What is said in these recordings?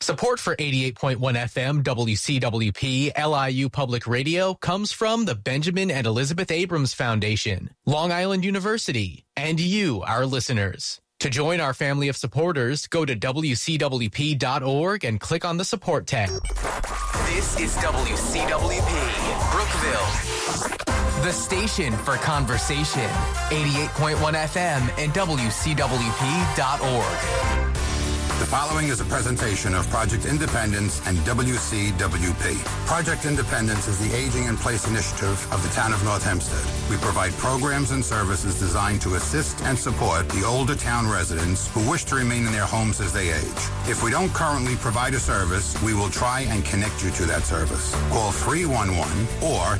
Support for 88.1 FM WCWP LIU Public Radio comes from the Benjamin and Elizabeth Abrams Foundation, Long Island University, and you, our listeners. To join our family of supporters, go to WCWP.org and click on the support tab. This is WCWP, Brookville, the station for conversation, 88.1 FM and WCWP.org. The following is a presentation of Project Independence and WCWP. Project Independence is the Aging in Place initiative of the town of North Hempstead. We provide programs and services designed to assist and support the older town residents who wish to remain in their homes as they age. If we don't currently provide a service, we will try and connect you to that service. Call 311 or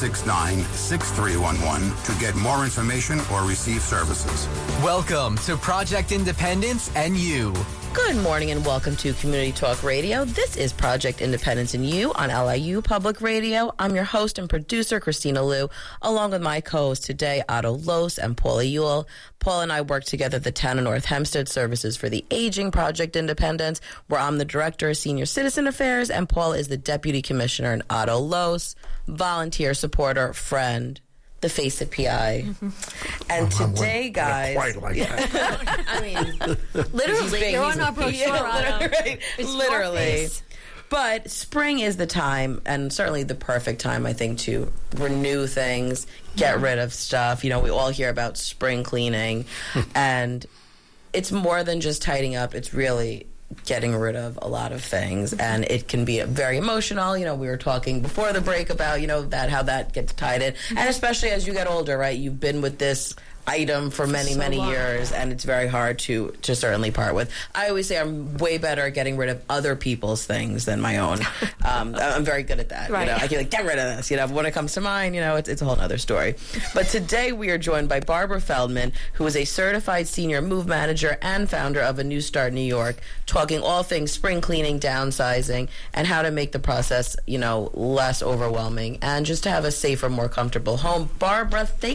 869-6311 to get more information or receive services. Welcome to Project Independence and You. Good morning and welcome to Community Talk Radio. This is Project Independence and You on LIU Public Radio. I'm your host and producer, Christina Liu, along with my co-host today, Otto Los and Paula Ewell. Paul and I work together at the Town of North Hempstead Services for the Aging Project Independence, where I'm the Director of Senior Citizen Affairs and Paul is the Deputy Commissioner, and Otto Los, volunteer, supporter, friend, the face of PI. And today, guys... Quite like that. I mean, literally. You're on our brochure, right? It's Literally. But spring is the time, and certainly the perfect time, I think, to renew things, get rid of stuff. You know, we all hear about spring cleaning, and it's more than just tidying up. It's really getting rid of a lot of things, and it can be very emotional. You know, we were talking before the break about, you know, that how that gets tied in, and especially as you get older, right? You've been with this item for many years, and it's very hard to certainly part with. I always say I'm way better at getting rid of other people's things than my own. I'm very good at that. Right. You know, I can like, get rid of this. You know, when it comes to mine, you know, it's a whole other story. But today we are joined by Barbara Feldman, who is a certified senior move manager and founder of A New Start New York, talking all things spring cleaning, downsizing, and how to make the process, you know, less overwhelming and just to have a safer, more comfortable home. Barbara, thank